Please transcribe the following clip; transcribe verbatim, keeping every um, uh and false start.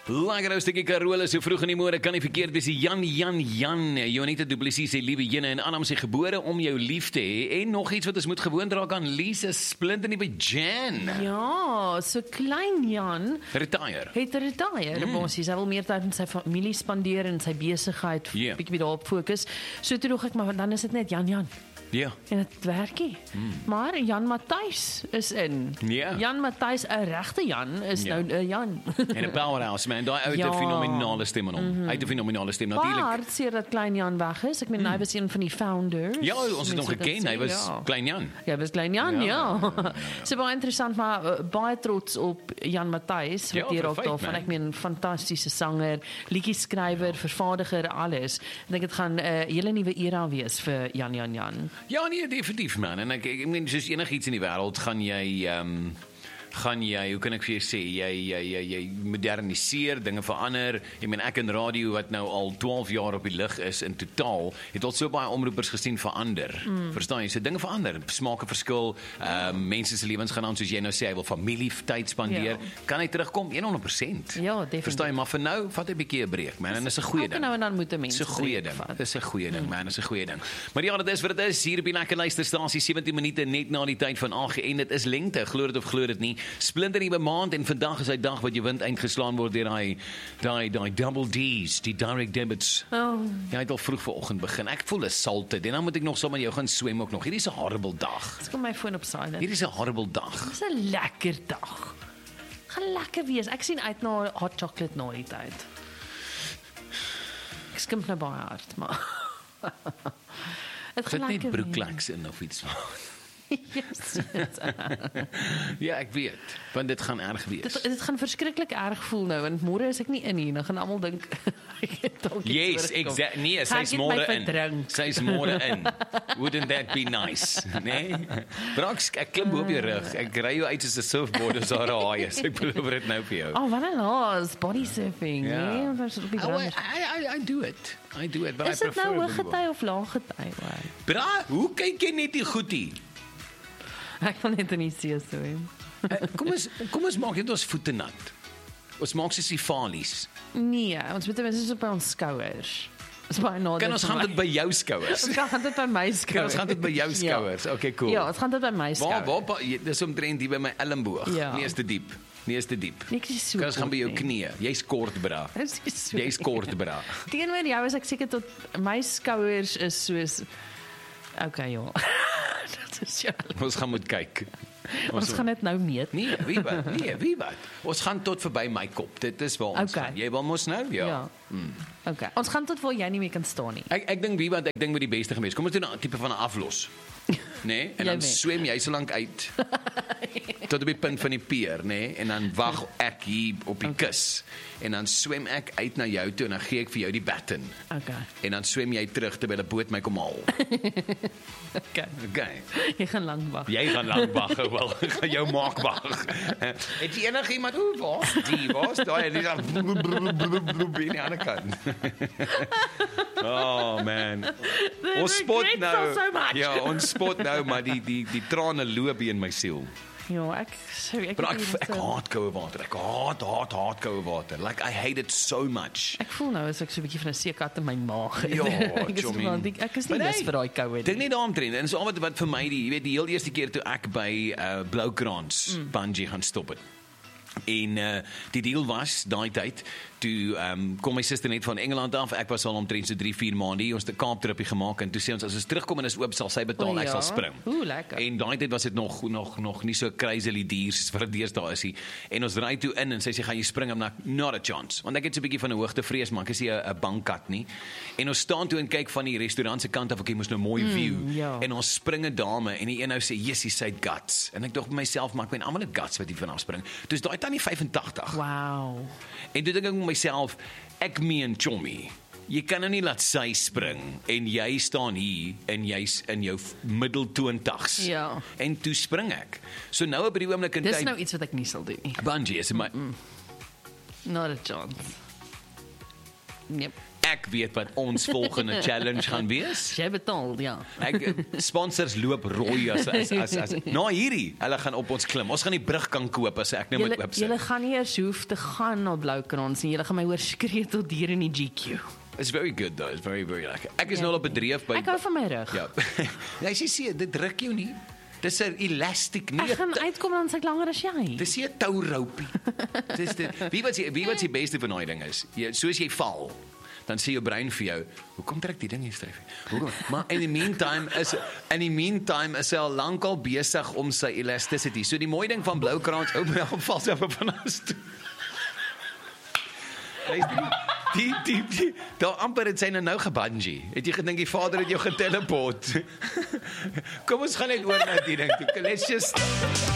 Lekker ou stukkie Carola, so vroeg in die môre kan nie verkeerd wees. Jan, Jan, Jan, Jonita Du Plessis sê, liewe Jene en Anam sê, gebore om jou lief te hê. En nog iets wat ons moet gewoond raak aan, Lisa Splint en die by Jan. Ja, so klein Jan Retire. het retire, mm. Bossie. Hy wil meer tyd met sy familie spandeer en sy besigheid, Yeah. bietjie daarop fokus. So toe dog ek, maar dan is dit net Jan, Jan. Ja. En dit werk nie. Mm. Maar Jan Matthys is in. Ja. Jan Matthys, 'n regte Jan, is Ja. nou 'n Jan. En 'n powerhouse, man. Daai ou het 'n Ja. fenominale stem aan hom. Mm-hmm. Hy het 'n fenominale stem, natuurlik. Maar seer dat klein Jan weg is. Ek meen, mm. hy was een van die founders. Ja, ons het hom Mense geken. wat Hy sê, was ja. klein Jan. Ja, was klein Jan, Ja, ja. ja, ja, ja, ja. So baie interessant, maar uh, baie trots op Jan Matthys, Ja, wat hier ook verfeit, daarvan. man. Ek meen, fantastiese sanger, liedjieskrywer, ja. vervaardiger, alles. Ek dink dit gaan 'n uh, hele nuwe era wees vir Jan Jan Jan. Ja, nee, definitief, man. En ek, ek meen, soos enigiets in die wêreld, gaan jy... Um, gaan jy, hoe kan ek vir jou sê, jy, jy, jy, jy moderniseer, dinge verander. Ek meen, ek in radio wat nou al twaalf jaar op die lug is in totaal, het al so baie omroepers gesien verander. Mm. Verstaan jy? So dinge verander, smake verskil, um, mense se lewens gaan aan, soos jy nou sê, hy wil familie tyd spandeer. Ja. Kan hy terugkom? honderd persent. Ja, definitief. Verstaan jy? Maar vir nou, vat hy 'n bietjie 'n breek, man. En dis 'n goeie Elke ding. nou en dan moet 'n mens Dis 'n goeie breek ding. vat. Dis 'n goeie ding, man. Dis 'n goeie ding. Maar ja, dit is wat dit is. Hier op die lekker luisterstasie, sewentien minute net na die tyd van agt en dit is lente. Glo dit of glo dit nie. Splinter nuwe maand en vandag is hy dag wat jou wind uitgeslaan word deur daai daai daai double D's, die direct debits. Oh. Ja, het al vroeg vanoggend begin. Ek voel is salte. En dan moet ek nog saam met jou gaan swem ook nog. Hierdie is 'n horrible dag. Ek kom my foon op silent. Hierdie is 'n horrible dag. Dis 'n lekker dag. Gaan lekker wees. Ek sien uit na hot chocolate na die tyd. Ek skimp nou baie hard, maar dit Sit gaan net lekker broekleks in of iets. Yes. Ja, ek weet, want dit gaan erg wees. Dit, dit gaan verskriklik erg voel nou, want môre is ek nie in hier, dan gaan almal dink ek het dalk iets Yes, oorgekom. exact. Nee, Ga sy's ek net môre my in. verdrink? Sy's môre in. Wouldn't that be nice? Nee. Braks, ek klim op jou rug. Ek ry jou uit soos 'n surfboard as daar haai is. Ek beloof dit nou vir jou. Oh, wat 'n laas, body surfing, Ja. nee, want ons op die Oh, I, brand. I, I do it. I do it, but Is I dit prefer nou it hoë when you gety of lae gety? Wow. Bra, hoe kyk jy net die goedie? Ek kan net nie sê so hê. Eh, Kom ons kom ons maak net ons voete nat. Ons maak soos die falies. Nee, ons moet ten minste op by ons skouers. Dis baie nader. Kan ons vir gaan my. dit by jou skouers? Ons gaan dit by my skouers. Kan ons gaan dit by jou Ja. skouers? Okay, cool. Ja, ons gaan dit by my Waar skouers. waar pa- jy- dis omtrent hier by my elmboog. Ja. Nie is te diep. Nie is te diep. Ek is so. Kan ons gaan by jou kort nie. knie. Jy's kort, bra. Dis nie so. Jy's kort, bra. Teenoor jou is ek seker tot my skouers is soos okay, ja. Dit is ja. Ons gaan moet kyk. Ons gaan dit nou meet. Nee, wie wat? Nee, wie wat? Ons gaan tot verby my kop. Dit is waar ons Okay. gaan. Jy wil mos nou? Ja. Ja. Hmm. Okay. Ons gaan tot waar jy nie meer kan staan nie. Ek ek dink wie wat ek dink met die beste gewees. Kom ons doen 'n tipe van 'n aflos. Nee, en Jy dan weet. swem jy so lank uit tot op die punt van die pier, nee, en dan wag ek hier op die Okay. kus en dan swem ek uit na jou toe en dan gee ek vir jou die baton. Okay. En dan swem jy terug terwyl 'n boot my kom haal. Okay. Okay. Jy gaan lank wag. Jy gaan lank wag, wel. Gaan jou maak wag. Het jy enigiemand o, waar? Die was daai dis aan die ander kant. Oh man. Ons spot regrets nou. are so much. Ja, ons spot nou, maar die die die trane loop in my siel. Ja, ek sorry, ek Maar het ek hier ek so- haat koue water. Ek haat haat haat koue water. Like I hate it so much. Ek voel nou as ek so 'n bietjie van 'n seekat in my maag het. Ja, ek is, Jomien. want ek, ek is nie Maar lus nee, vir daai koue Dink nie. nie daarom trend. En so al wat wat vir my die, jy weet, die heel eerste keer toe ek by uh, Bloukrans mm. bungee gaan stop het. En uh, die deal was daai tyd toe um, kom my suster net van Engeland af. Ek was al omtrent so drie vier maande hier. Ons het 'n Kaaptripie gemaak en toe sê ons as ons terugkom en is oop sal sy betaal, O, ek ja. sal spring. Oeh, lekker. En daai tyd was dit nog nog nog nie so crazy duur soos wat dit deesdae is nie. En ons ry toe in en sy sê gaan jy spring hom na not a chance. Want ek het so 'n bietjie van 'n hoogtevrees, maar ek is nie 'n 'n bankkat nie. En ons staan toe en kyk van die restaurant se kant af, okay, moes nou mooi view. Mm, ja. En ons spring 'n dame en die een nou sê, "Yes, sy het guts." En ek dink by myself, maar ek meen almal het guts wat hier vanaf spring. Dis daai tannie vyfentagtig. Wow. En toe dink ek met myself, ek meen Chommy, jy kan nou nie laat sy spring en jy staan hier en jy's in jou middel twintigs. Ja. En toe spring ek. So nou op die oomblik in Dis tyd nou iets wat ek nie sal doen nie. bungee is my Not a chance. Yep. ek weet wat ons volgende challenge gaan wees. Jy betaal, ja. Ek, sponsors loop rooi as, as, as, as na hierdie, hulle gaan op ons klim. Ons gaan die brug kan koop as ek nou Julle, met oop sit. julle gaan nie eers hoef te gaan na Bloukrans nie. Julle gaan my hoor skree tot hier in die G Q. It's very good though, it's very, very lekker. Ek is Ja. nou op bedryf by... Ek hou van my rug. Ja, nee, jy sê, dit druk jou nie. Dis 'n elastiek, nie Ek gaan 'n uitkom dan as ek langer as jy. Dis nie 'n touroupie. Dis dit. Wie wat die wie wat die beste van daai ding is. Jy soos jy val, dan sê jou brein vir jou, hoekom trek die ding hier styf? Hoekom? Maar in the meantime is in the meantime is hy al lankal besig om sy elasticity. So die mooi ding van Bloukrans, ou my val self van ons toe. Die die die daar amper het sy nou nou gebungee. Het jy gedink die vader het jou geteleport? Kom ons gaan net oor na die ding toe. Let's just